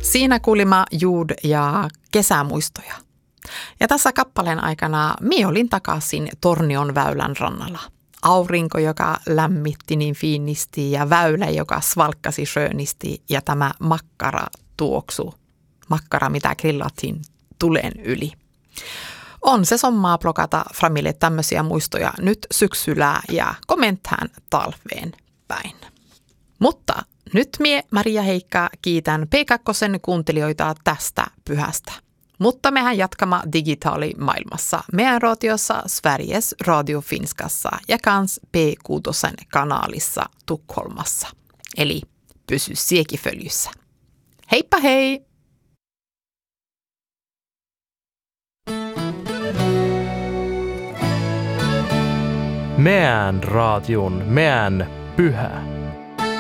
Siinä kuulimme juud ja kesämuistoja. Ja tässä kappaleen aikana minä olin takaisin Tornion väylän rannalla. Aurinko, joka lämmitti niin fiinisti ja väylä, joka svalkkasi skönisti ja tämä makkara tuoksu. Makkara, mitä grillattiin tulen yli. On se sommaa blogata framille tämmöisiä muistoja nyt syksyllä ja kommentään talveen päin. Mutta nyt mie, Maria Heikka, kiitän P2 kuuntelijoita tästä pyhästä. Mutta mehän jatkamme digitaalimaailmassa. Meidän radiossa Sveriges Radio Finskassa ja kans P6 kanaalissa Tukholmassa. Eli pysy siekiföljyssä. Heippa hei! Meidän radion, meidän pyhä.